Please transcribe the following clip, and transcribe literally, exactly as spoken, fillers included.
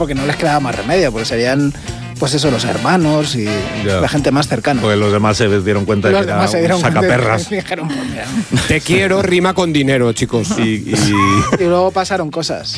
porque no les quedaba más remedio, porque serían, pues eso, los hermanos y Ya. la gente más cercana. Porque los demás se dieron cuenta de Los que era demás se un dieron cuenta sacaperras. y dijeron, pues mira. Te quiero rima con dinero, chicos. Y, y, Y luego pasaron cosas.